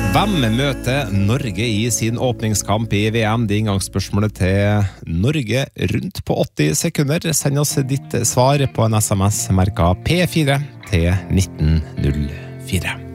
Hvem møter Norge i sin åpningskamp i VM? Det inngangsspørsmålet til Norge rundt på 80 sekunder. Send oss ditt svar på en SMS merket P4 til 1904.